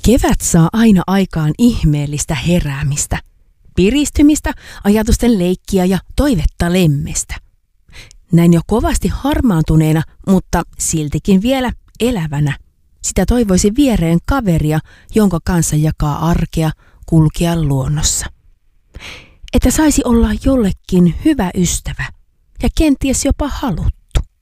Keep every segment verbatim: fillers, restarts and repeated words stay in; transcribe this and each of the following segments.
Kevät saa aina aikaan ihmeellistä heräämistä, piristymistä, ajatusten leikkiä ja toivetta lemmestä. Näin jo kovasti harmaantuneena, mutta siltikin vielä elävänä. Sitä toivoisi viereen kaveria, jonka kanssa jakaa arkea, kulkea luonnossa. Että saisi olla jollekin hyvä ystävä ja kenties jopa haluttu.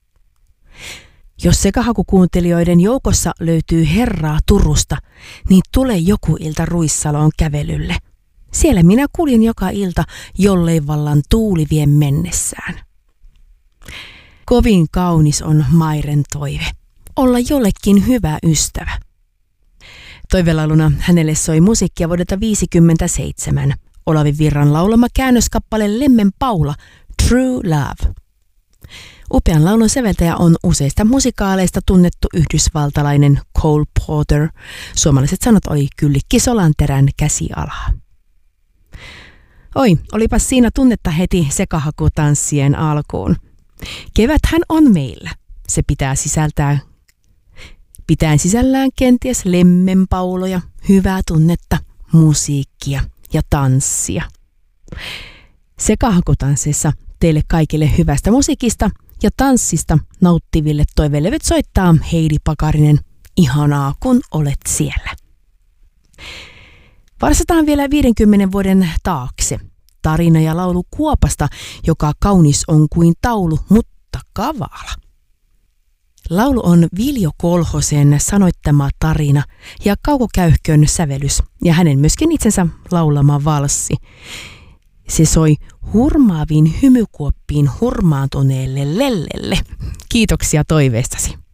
Jos sekahakukuuntelijoiden joukossa löytyy herraa Turusta, niin tule joku ilta Ruissaloon kävelylle. Siellä minä kuljen joka ilta, jollei vallan tuuli vie mennessään. Kovin kaunis on Mairen toive, olla jollekin hyvä ystävä. Toivelauluna hänelle soi musiikkia vuodelta viisikymmentäseitsemän. Olavi Virran laulama käännöskappale Lemmen Paula, True Love. Upean laulun säveltäjä on useista musikaaleista tunnettu yhdysvaltalainen Cole Porter. Suomalaiset sanat oli Kyllikki Solanterän käsialaa. Oi, olipas siinä tunnetta heti sekahakutanssien alkuun. Keväthän on meillä. Se pitää sisältää, pitäen sisällään kenties lemmenpauloja, hyvää tunnetta, musiikkia ja tanssia. Sekahakutanssissa teille kaikille hyvästä musiikista ja tanssista nauttiville toivelevyt soittaa Heidi Pakarinen. Ihanaa, kun olet siellä. Varsataan vielä viidenkymmenen vuoden taakse. Tarina ja laulu Kuopasta, joka kaunis on kuin taulu, mutta kavala. Laulu on Viljo Kolhosen sanoittama tarina ja Kauko Käyhkön sävelys ja hänen myöskin itsensä laulama valssi. Se soi hurmaaviin hymykuoppiin hurmaantuneelle lellelle. Kiitoksia toiveestasi.